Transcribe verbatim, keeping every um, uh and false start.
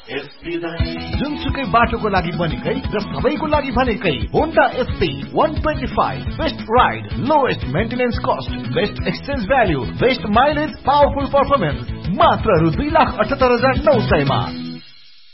जुनसुकै बाटोको लागि बनेकै र सबैको लागि भनेकै Honda SP one twenty-five best ride, lowest maintenance cost, best exchange value, best mileage, powerful performance, मात्र रु दुई लाख अठहत्तर हजार नौ सय मा।